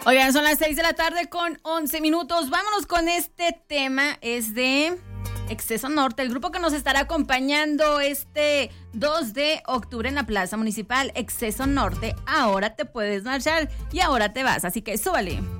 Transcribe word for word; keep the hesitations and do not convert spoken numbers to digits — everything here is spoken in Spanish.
Oigan, son las seis de la tarde con once minutos. Vámonos con este tema. Es de Exceso Norte, el grupo que nos estará acompañando este dos de octubre en la Plaza Municipal. Exceso Norte, ahora te puedes marchar y ahora te vas. Así que súbale.